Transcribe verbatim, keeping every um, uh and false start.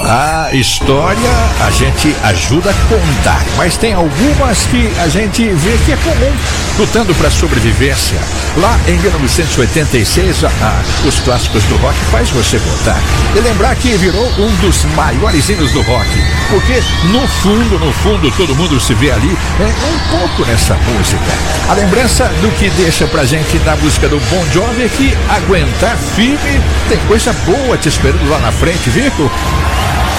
A história a gente ajuda a contar, mas tem algumas que a gente vê que é comum, lutando para a sobrevivência. Lá em mil novecentos e oitenta e seis, a, a, os clássicos do rock faz você voltar e lembrar que virou um dos maiores hinos do rock, porque no fundo, no fundo, todo mundo se vê ali é um pouco nessa música. A lembrança do que deixa pra gente na música do Bon Jovi é que aguentar firme tem coisa boa te esperando lá na frente, viu?